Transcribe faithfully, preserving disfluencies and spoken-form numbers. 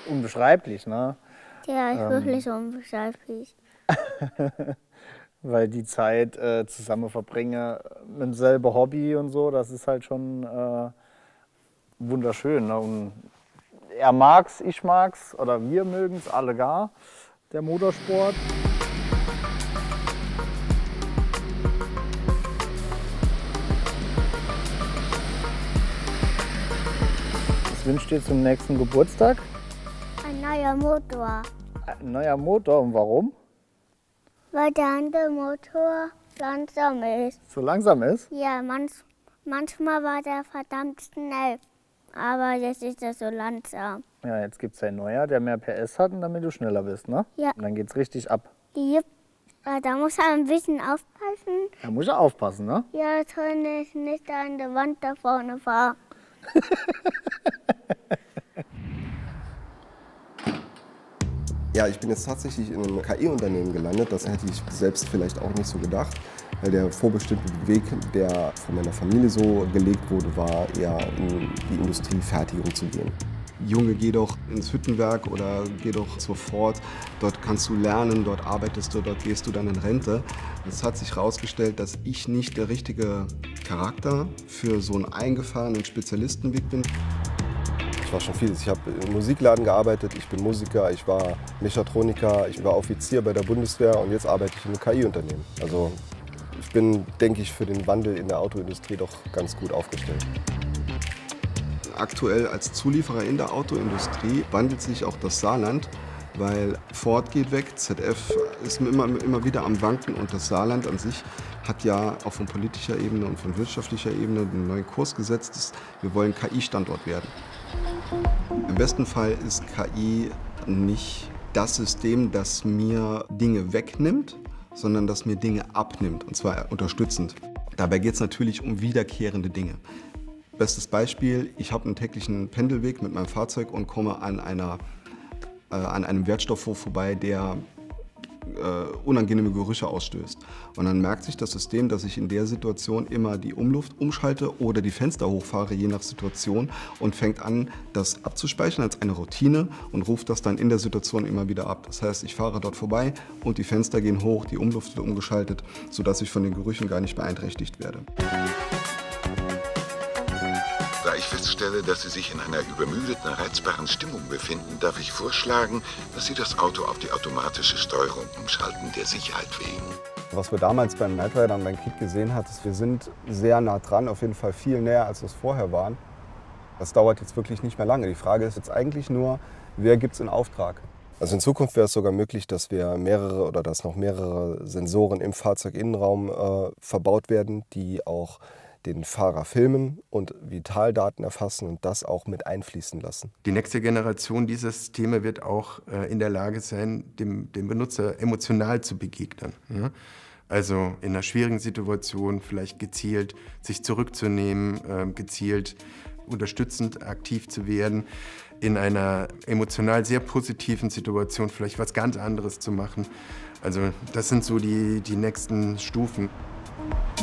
unbeschreiblich, ne? Ja, ist Ähm. wirklich unbeschreiblich. Weil die Zeit äh, zusammen verbringe mit demselben Hobby und so, das ist halt schon äh, wunderschön. Ne? Und er mag's, ich mag's, oder wir mögen's alle gar, der Motorsport. Was wünschst du dir zum nächsten Geburtstag? Ein neuer Motor. Ein neuer Motor, und warum? Weil der andere Motor langsam ist. So langsam ist? Ja, manch, manchmal war der verdammt schnell, aber jetzt ist er so langsam. Ja, jetzt gibt es einen neuer, der mehr P S hat, und damit du schneller bist, ne? Ja. Und dann geht's richtig ab. Jupp. Ja, da muss er ein bisschen aufpassen. Da muss er aufpassen, ne? Ja, soll nicht, nicht an der Wand da vorne fahren. Ja, ich bin jetzt tatsächlich in einem K I-Unternehmen gelandet. Das hätte ich selbst vielleicht auch nicht so gedacht, weil der vorbestimmte Weg, der von meiner Familie so gelegt wurde, war eher in die Industriefertigung zu gehen. Junge, geh doch ins Hüttenwerk oder geh doch zur Ford. Dort kannst du lernen, dort arbeitest du, dort gehst du dann in Rente. Es hat sich herausgestellt, dass ich nicht der richtige Charakter für so einen eingefahrenen Spezialistenweg bin. Ich war schon vieles. Ich habe im Musikladen gearbeitet, ich bin Musiker, ich war Mechatroniker, ich war Offizier bei der Bundeswehr und jetzt arbeite ich in einem K I-Unternehmen. Also ich bin, denke ich, für den Wandel in der Autoindustrie doch ganz gut aufgestellt. Aktuell als Zulieferer in der Autoindustrie wandelt sich auch das Saarland, weil Ford geht weg, Z F ist immer, immer wieder am Wanken und das Saarland an sich hat ja auch von politischer Ebene und von wirtschaftlicher Ebene einen neuen Kurs gesetzt. Wir wollen K I-Standort werden. Im besten Fall ist K I nicht das System, das mir Dinge wegnimmt, sondern das mir Dinge abnimmt, und zwar unterstützend. Dabei geht es natürlich um wiederkehrende Dinge. Bestes Beispiel, ich habe einen täglichen Pendelweg mit meinem Fahrzeug und komme an, einer, äh, an einem Wertstoffhof vorbei, der äh, unangenehme Gerüche ausstößt. Und dann merkt sich das System, dass ich in der Situation immer die Umluft umschalte oder die Fenster hochfahre, je nach Situation, und fängt an, das abzuspeichern als eine Routine und ruft das dann in der Situation immer wieder ab. Das heißt, ich fahre dort vorbei und die Fenster gehen hoch, die Umluft wird umgeschaltet, sodass ich von den Gerüchen gar nicht beeinträchtigt werde. Da ich feststelle, dass Sie sich in einer übermüdeten, reizbaren Stimmung befinden, darf ich vorschlagen, dass Sie das Auto auf die automatische Steuerung umschalten, der Sicherheit wegen. Was wir damals beim Knight Rider und beim Kid gesehen haben, ist, wir sind sehr nah dran, auf jeden Fall viel näher, als wir es vorher waren. Das dauert jetzt wirklich nicht mehr lange. Die Frage ist jetzt eigentlich nur, wer gibt es in Auftrag? Also in Zukunft wäre es sogar möglich, dass wir mehrere oder dass noch mehrere Sensoren im Fahrzeuginnenraum äh, verbaut werden, die auch den Fahrer filmen und Vitaldaten erfassen und das auch mit einfließen lassen. Die nächste Generation dieser Systeme wird auch äh, in der Lage sein, dem, dem Benutzer emotional zu begegnen. Ja? Also in einer schwierigen Situation vielleicht gezielt sich zurückzunehmen, äh, gezielt unterstützend aktiv zu werden, in einer emotional sehr positiven Situation vielleicht was ganz anderes zu machen. Also das sind so die, die nächsten Stufen.